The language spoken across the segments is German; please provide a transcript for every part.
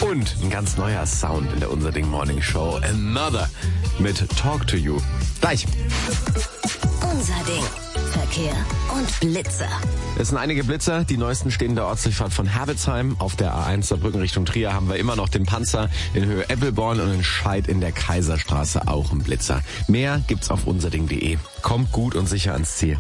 Und ein ganz neuer Sound in der Unser Ding Morning Show. Another mit Talk to You. Gleich. Unser Ding. Verkehr und Blitzer. Es sind einige Blitzer. Die neuesten stehen in der Ortsdurchfahrt von Herbolzheim. Auf der A1 Saarbrücken Richtung Trier haben wir immer noch den Panzer in Höhe Eppelborn und in Scheid in der Kaiserstraße auch ein Blitzer. Mehr gibt's auf unserding.de. Kommt gut und sicher ans Ziel.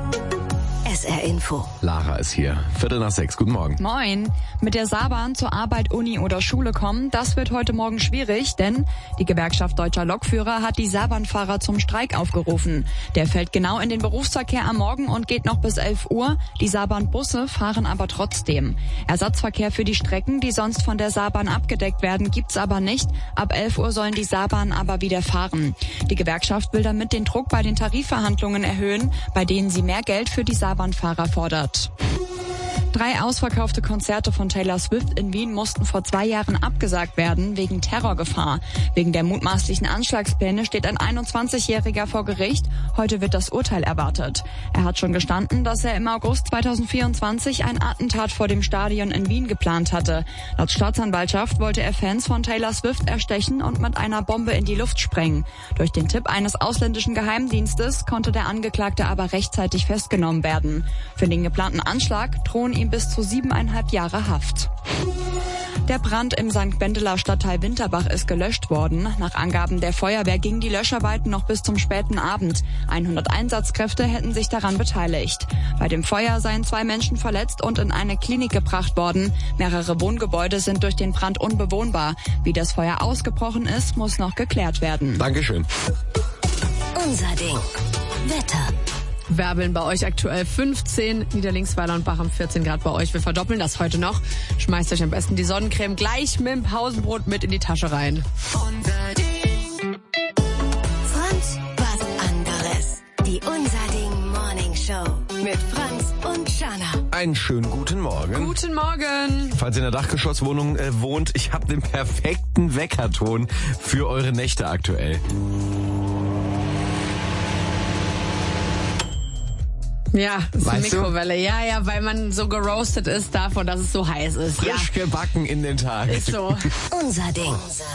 SR Info. Lara ist hier. 5:45. Guten Morgen. Moin. Mit der Saarbahn zur Arbeit, Uni oder Schule kommen, das wird heute Morgen schwierig, denn die Gewerkschaft Deutscher Lokführer hat die Saarbahnfahrer zum Streik aufgerufen. Der fällt genau in den Berufsverkehr am Morgen und geht noch bis 11 Uhr. Die Saarbahnbusse fahren aber trotzdem. Ersatzverkehr für die Strecken, die sonst von der Saarbahn abgedeckt werden, gibt's aber nicht. Ab 11 Uhr sollen die Saarbahnen aber wieder fahren. Die Gewerkschaft will damit den Druck bei den Tarifverhandlungen erhöhen, bei denen sie mehr Geld für die Saarbahnfahrer fordert. 3 ausverkaufte Konzerte von Taylor Swift in Wien mussten vor 2 Jahren abgesagt werden, wegen Terrorgefahr. Wegen der mutmaßlichen Anschlagspläne steht ein 21-Jähriger vor Gericht. Heute wird das Urteil erwartet. Er hat schon gestanden, dass er im August 2024 ein Attentat vor dem Stadion in Wien geplant hatte. Laut Staatsanwaltschaft wollte er Fans von Taylor Swift erstechen und mit einer Bombe in die Luft sprengen. Durch den Tipp eines ausländischen Geheimdienstes konnte der Angeklagte aber rechtzeitig festgenommen werden. Für den geplanten Anschlag drohen ihm bis zu 7,5 Jahre Haft. Der Brand im St. Bendeler Stadtteil Winterbach ist gelöscht worden. Nach Angaben der Feuerwehr gingen die Löscharbeiten noch bis zum späten Abend. 100 Einsatzkräfte hätten sich daran beteiligt. Bei dem Feuer seien 2 Menschen verletzt und in eine Klinik gebracht worden. Mehrere Wohngebäude sind durch den Brand unbewohnbar. Wie das Feuer ausgebrochen ist, muss noch geklärt werden. Dankeschön. Unser Ding. Wetter. Werbeln bei euch aktuell 15, Niederlingsweiler und Bach 14 Grad bei euch. Wir verdoppeln das heute noch. Schmeißt euch am besten die Sonnencreme gleich mit dem Pausenbrot mit in die Tasche rein. Unser Ding. Franz, was anderes. Die Unser Ding Morning Show mit Franz und Jana. Einen schönen guten Morgen. Guten Morgen. Falls ihr in der Dachgeschosswohnung wohnt, ich habe den perfekten Weckerton für eure Nächte aktuell. Ja, das ist eine Weißt du? Mikrowelle. Ja, weil man so geroastet ist davon, dass es so heiß ist. Frisch gebacken in den Tag. Ist so. Unser Ding.